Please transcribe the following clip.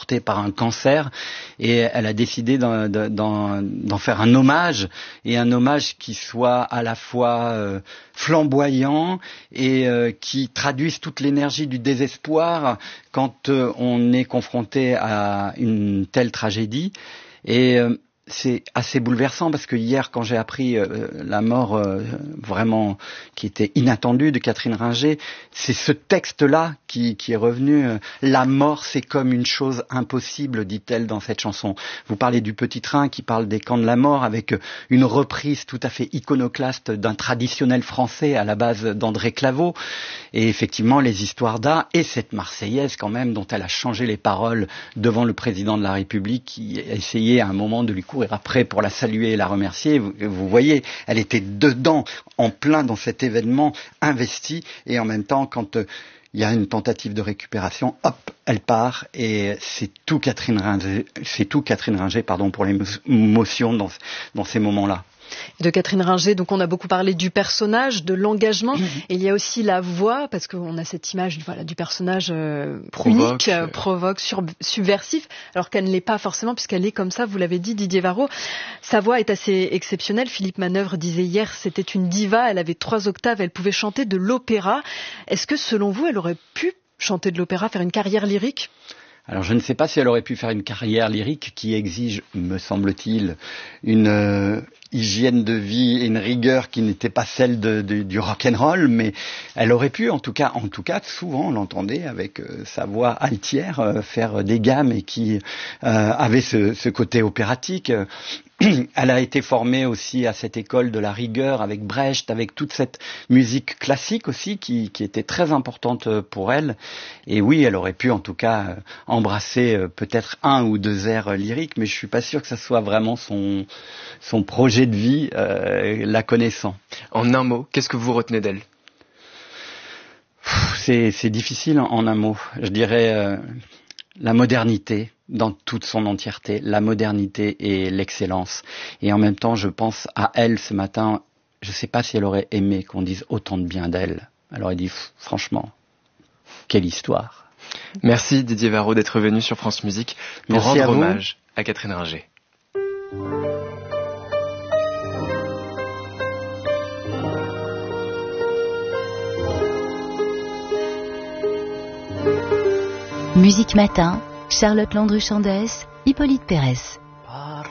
emportée par un cancer et elle a décidé d'en faire un hommage, et un hommage qui soit à la fois flamboyant et qui traduise toute l'énergie du désespoir quand on est confronté à une telle tragédie. Et c'est assez bouleversant parce que hier, quand j'ai appris la mort vraiment qui était inattendue de Catherine Ringer, c'est ce texte-là qui est revenu. La mort, c'est comme une chose impossible, dit-elle dans cette chanson. Vous parlez du Petit Train qui parle des camps de la mort avec une reprise tout à fait iconoclaste d'un traditionnel français à la base d'André Claveau. Et effectivement, les histoires d'art et cette Marseillaise quand même dont elle a changé les paroles devant le président de la République qui a essayé à un moment de lui courir après pour la saluer et la remercier. Vous voyez, elle était dedans, en plein dans cet événement, investie, et en même temps, quand il y a une tentative de récupération, hop, elle part, et c'est tout Catherine Ringer, pour l'émotion dans ces moments-là. De Catherine Ringer, donc on a beaucoup parlé du personnage, de l'engagement, et il y a aussi la voix, parce qu'on a cette image du personnage unique, provoque, subversif, alors qu'elle ne l'est pas forcément, puisqu'elle est comme ça, vous l'avez dit Didier Varro. Sa voix est assez exceptionnelle. Philippe Manœuvre disait hier, c'était une diva, elle avait 3 octaves, elle pouvait chanter de l'opéra. Est-ce que selon vous, elle aurait pu chanter de l'opéra, faire une carrière lyrique ? Alors je ne sais pas si elle aurait pu faire une carrière lyrique qui exige, me semble-t-il, une hygiène de vie et une rigueur qui n'était pas celle du rock'n'roll, mais elle aurait pu, en tout cas, souvent on l'entendait avec sa voix altière faire des gammes et qui avait ce côté opératique. Elle a été formée aussi à cette école de la rigueur avec Brecht, avec toute cette musique classique aussi qui était très importante pour elle. Et oui, elle aurait pu en tout cas embrasser peut-être 1 ou 2 airs lyriques, mais je suis pas sûr que ça soit vraiment son projet de vie, la connaissant. En un mot, qu'est-ce que vous retenez d'elle ? C'est difficile en un mot. Je dirais la modernité dans toute son entièreté, la modernité et l'excellence. Et en même temps, je pense à elle ce matin, je ne sais pas si elle aurait aimé qu'on dise autant de bien d'elle. Elle aurait dit, franchement, quelle histoire. Merci Didier Varro d'être venu sur France Musique pour rendre hommage à Catherine Ringer. Musique Matin, Charlotte Landru-Chandès, Hippolyte Pérez.